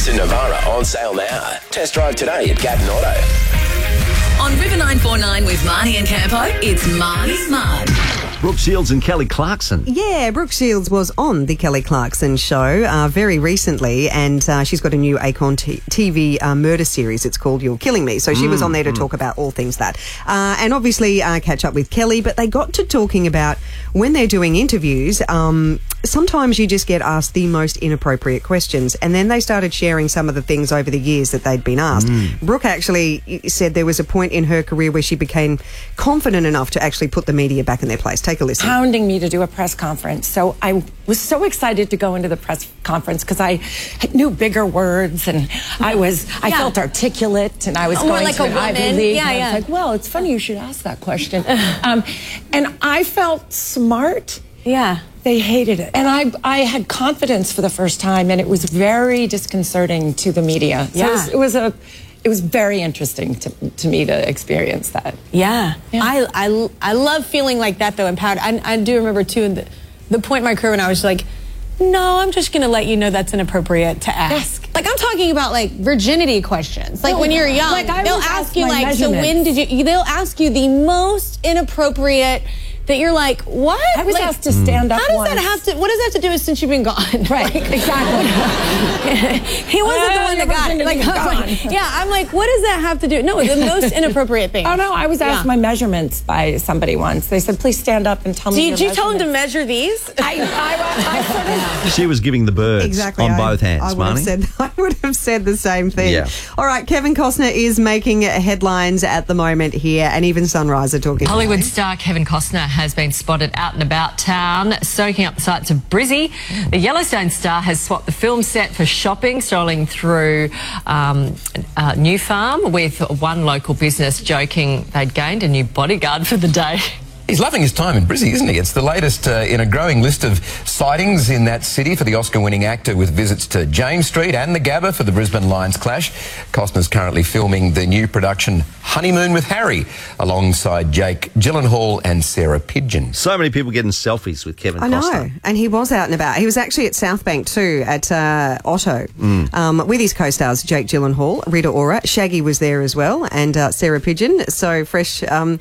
Nissan Navara on sale now. Test drive today at Gatton Auto. On River 949 with Marnie and Campo, it's Marnie's Mud. Brooke Shields and Kelly Clarkson. Yeah, Brooke Shields was on the Kelly Clarkson show very recently, and she's got a new Acorn TV murder series. It's called You're Killing Me. So she was on there to talk about all things that. And obviously catch up with Kelly, but they got to talking about when they're doing interviews, sometimes you just get asked the most inappropriate questions, and then they started sharing some of the things over the years that they'd been asked. Brooke actually said there was a point in her career where she became confident enough to actually put the media back in their place. Take a listen. Pounding me to do a press conference. So I was so excited to go into the press conference because I knew bigger words, and I felt articulate, and I was going like to a an woman. Ivy League. Yeah, and I was like, well, it's funny you should ask that question. And I felt smart. Yeah. They hated it. And I had confidence for the first time, and it was very disconcerting to the media. So Yeah. it was very interesting to me to experience that. Yeah. I love feeling like that, though, empowered. I do remember, too, the point in my career when I was like, no, I'm just going to let you know that's inappropriate to ask. Like, I'm talking about, like, virginity questions. Like, when you're young, like, they'll ask you, like, so when did you... They'll ask you the most inappropriate... that you're like, what? I was like, asked to stand up How does once. that have to... What does that have to do with since you've been gone? Right, exactly. He wasn't the one that got it. Like, yeah, I'm like, what does that have to do? No, the most inappropriate thing. Oh, no, I was asked my measurements by somebody once. They said, please stand up and tell me your Did you tell him to measurements. measure these? I sort of... She was giving the birds Exactly. on both hands, I would have said the same thing. Yeah. All right, Kevin Costner is making headlines at the moment here, and even Sunrise are talking. Hollywood star Kevin Costner has been spotted out and about town, soaking up the sights of Brizzy. The Yellowstone star has swapped the film set for shopping, strolling through New Farm, with one local business joking they'd gained a new bodyguard for the day. He's loving his time in Brizzy, isn't he? It's the latest in a growing list of sightings in that city for the Oscar-winning actor, with visits to James Street and the Gabba for the Brisbane Lions clash. Costner's currently filming the new production Honeymoon with Harry alongside Jake Gyllenhaal and Sarah Pidgeon. So many people getting selfies with Kevin I Costner. know, and he was out and about. He was actually at Southbank too, at Otto, with his co-stars Jake Gyllenhaal, Rita Ora, Shaggy was there as well, and Sarah Pidgeon. So fresh, and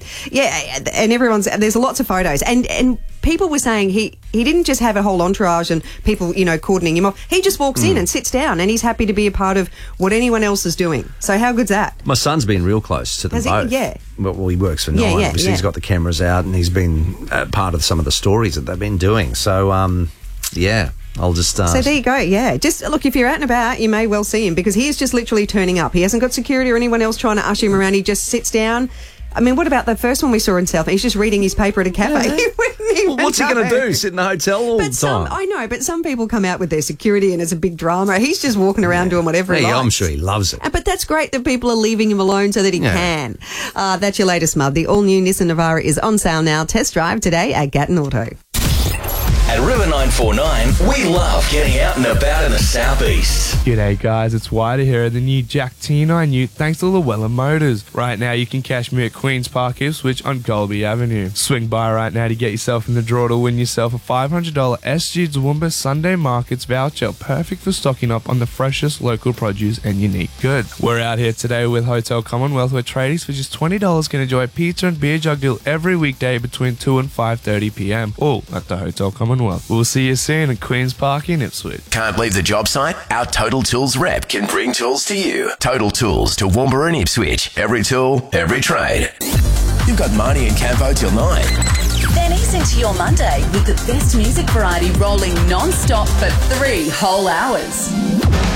there's lots of photos, and people were saying he didn't just have a whole entourage and people, cordoning him off. He just walks in and sits down, and he's happy to be a part of what anyone else is doing. So how good's that? My son's been real close to them Has he? both. Yeah. Well, he works for Nine. Obviously, he's got the cameras out, and he's been part of some of the stories that they've been doing. So, I'll just... So there you go, yeah. Just, look, if you're out and about, you may well see him, because he is just literally turning up. He hasn't got security or anyone else trying to usher him around. He just sits down. I mean, what about the first one we saw in South? He's just reading his paper at a cafe. Well, what's he going to do? Sit in a hotel all the time? I know, but some people come out with their security and it's a big drama. He's just walking around doing whatever he likes. I'm sure he loves it. But that's great that people are leaving him alone so that he can. That's your latest mud. The all-new Nissan Navara is on sale now. Test drive today at Gatton Auto. At River 949, we love getting out and about in the southeast. G'day guys, it's Whiter here at the new Jack T9 Ute, thanks to Llewellyn Motors. Right now you can cash me at Queen's Park Ipswich on Golby Avenue. Swing by right now to get yourself in the draw to win yourself a $500 SG Toowoomba Sunday Markets voucher, perfect for stocking up on the freshest local produce and unique goods. We're out here today with Hotel Commonwealth, where tradies for just $20 can enjoy a pizza and beer jug deal every weekday between 2 and 5:30 p.m, all at the Hotel Commonwealth. We'll see you soon at Queen's Park in Ipswich. Can't leave the job site? Our Total Tools rep can bring tools to you. Total Tools to Toowoomba and Ipswich. Every tool, every trade. You've got Marnie and Campo till 9. Then ease into your Monday with the best music variety rolling non-stop for 3 whole hours.